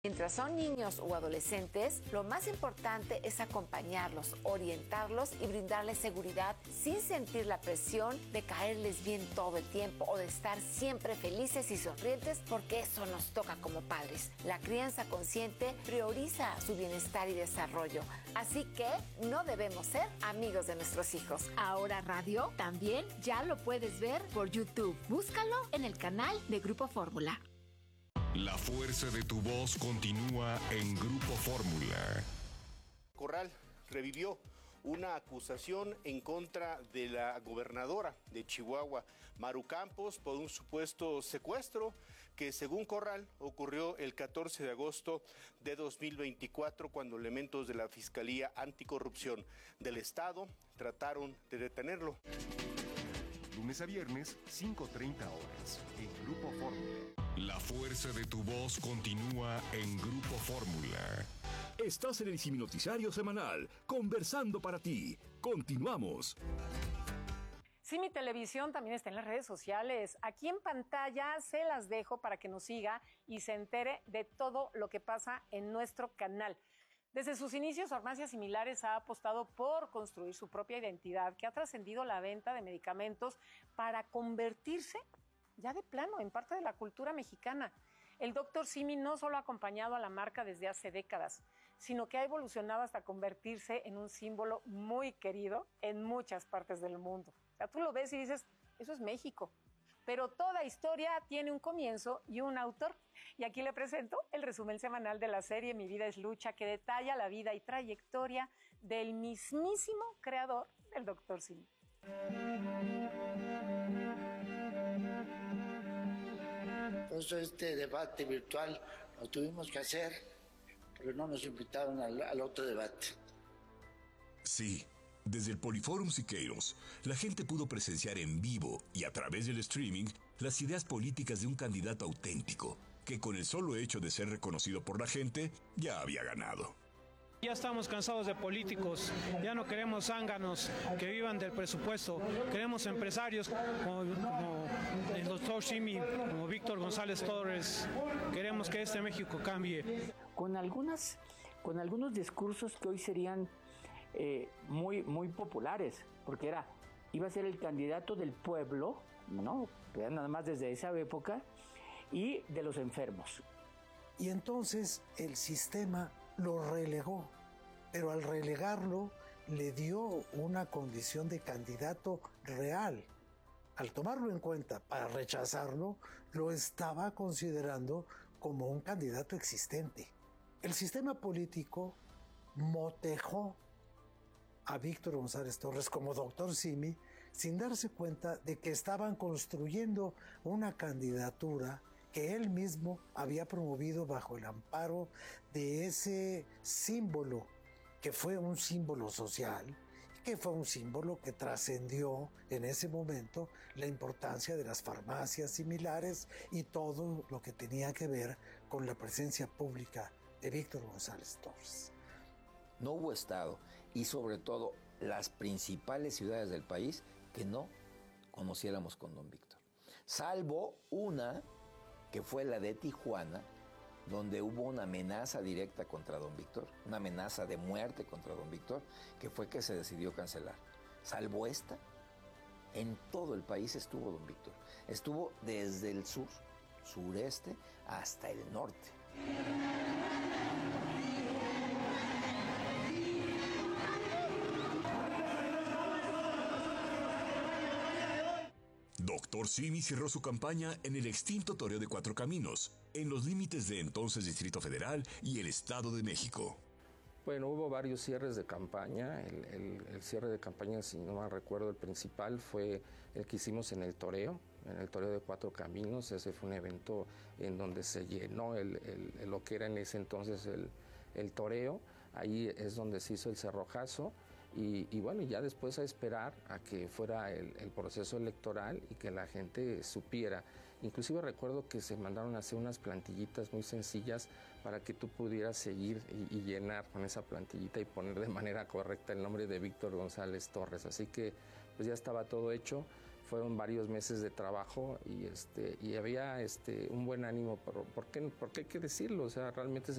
Mientras son niños o adolescentes, lo más importante es acompañarlos, orientarlos y brindarles seguridad sin sentir la presión de caerles bien todo el tiempo o de estar siempre felices y sonrientes, porque eso nos toca como padres. La crianza consciente prioriza su bienestar y desarrollo, así que no debemos ser amigos de nuestros hijos. Ahora Radio también ya lo puedes ver por YouTube. Búscalo en el canal de Grupo Fórmula. La fuerza de tu voz continúa en Grupo Fórmula. Corral revivió una acusación en contra de la gobernadora de Chihuahua, Maru Campos, por un supuesto secuestro que, según Corral, ocurrió el 14 de agosto de 2024, cuando elementos de la Fiscalía Anticorrupción del Estado trataron de detenerlo. Lunes a viernes, 5:30 horas, en Grupo Fórmula. La fuerza de tu voz continúa en Grupo Fórmula. Estás en el Ciminoticiario Semanal, conversando para ti. Continuamos. Simi Televisión también está en las redes sociales. Aquí en pantalla se las dejo para que nos siga y se entere de todo lo que pasa en nuestro canal. Desde sus inicios, Farmacias Similares ha apostado por construir su propia identidad, que ha trascendido la venta de medicamentos para convertirse ya de plano en parte de la cultura mexicana. El Dr. Simi no solo ha acompañado a la marca desde hace décadas, sino que ha evolucionado hasta convertirse en un símbolo muy querido en muchas partes del mundo. O sea, tú lo ves y dices, eso es México. Pero toda historia tiene un comienzo y un autor. Y aquí le presento el resumen semanal de la serie Mi Vida es Lucha, que detalla la vida y trayectoria del mismísimo creador del Dr. Simi. Por eso este debate virtual lo tuvimos que hacer, pero no nos invitaron al otro debate. Sí, desde el Poliforum Siqueiros, la gente pudo presenciar en vivo y a través del streaming las ideas políticas de un candidato auténtico, que con el solo hecho de ser reconocido por la gente, ya había ganado. Ya estamos cansados de políticos, ya no queremos zánganos que vivan del presupuesto, queremos empresarios como el doctor Simi, como Víctor González Torres, queremos que este México cambie. Con algunos discursos que hoy serían muy populares, porque iba a ser el candidato del pueblo, ¿no? Nada más desde esa época, y de los enfermos. Y entonces el sistema lo relegó, pero al relegarlo le dio una condición de candidato real. Al tomarlo en cuenta para rechazarlo, lo estaba considerando como un candidato existente. El sistema político motejó a Víctor González Torres como Dr. Simi sin darse cuenta de que estaban construyendo una candidatura que él mismo había promovido bajo el amparo de ese símbolo, que fue un símbolo social, que fue un símbolo que trascendió en ese momento la importancia de las farmacias similares y todo lo que tenía que ver con la presencia pública de Víctor González Torres. No hubo estado, y sobre todo las principales ciudades del país, que no conociéramos con don Víctor. Salvo una, que fue la de Tijuana, donde hubo una amenaza directa contra don Víctor, una amenaza de muerte contra don Víctor, que fue que se decidió cancelar. Salvo esta, en todo el país estuvo don Víctor. Estuvo desde el sur, sureste, hasta el norte. Dr. Simi cerró su campaña en el extinto Toreo de Cuatro Caminos, en los límites de entonces Distrito Federal y el Estado de México. Bueno, hubo varios cierres de campaña. El cierre de campaña, si no mal recuerdo, el principal fue el que hicimos en el Toreo de Cuatro Caminos. Ese fue un evento en donde se llenó lo que era en ese entonces el toreo. Ahí es donde se hizo el cerrojazo. Y bueno, ya después a esperar a que fuera el proceso electoral y que la gente supiera. Inclusive recuerdo que se mandaron a hacer unas plantillitas muy sencillas para que tú pudieras seguir y llenar con esa plantillita y poner de manera correcta el nombre de Víctor González Torres. Así que pues ya estaba todo hecho. fueron varios meses de trabajo y había un buen ánimo, porque hay que decirlo, o sea, realmente